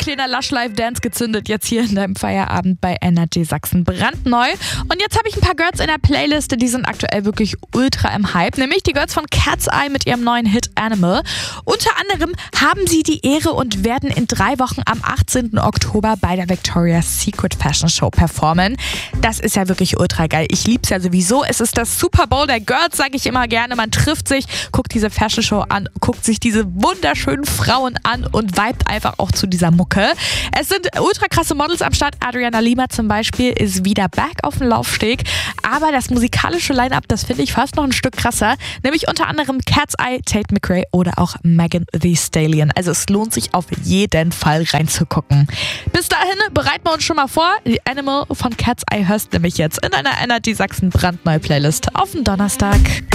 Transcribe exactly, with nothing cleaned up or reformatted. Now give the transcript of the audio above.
kleiner Lush Live Dance gezündet, jetzt hier in deinem Feierabend bei Energy Sachsen brandneu. Und jetzt habe ich ein paar Girls in der Playlist, die sind aktuell wirklich ultra im Hype, nämlich die Girls von Cat's Eye mit ihrem neuen Hit Animal. Unter anderem haben sie die Ehre und werden in drei Wochen am achtzehnten Oktober bei der Victoria's Secret Fashion Show performen. Das ist ja wirklich ultra geil. Ich lieb's ja sowieso. Es ist das Super Bowl der Girls, sage ich immer gerne. Man trifft sich, guckt diese Fashion Show an, guckt sich diese wunderschönen Frauen an und vibet einfach auch zu dieser Mucke. Es sind ultra krasse Models am Start. Adriana Lima zum Beispiel ist wieder back auf dem Laufsteg. Aber das musikalische Line-Up, das finde ich fast noch ein Stück krasser. Nämlich unter anderem Cat's Eye, Tate McRae oder auch Megan Thee Stallion. Also es lohnt sich auf jeden Fall reinzugucken. Bis dahin bereiten wir uns schon mal vor. Die Animal von Cat's Eye hörst nämlich jetzt in einer Energy Sachsen brandneue Playlist auf den Donnerstag.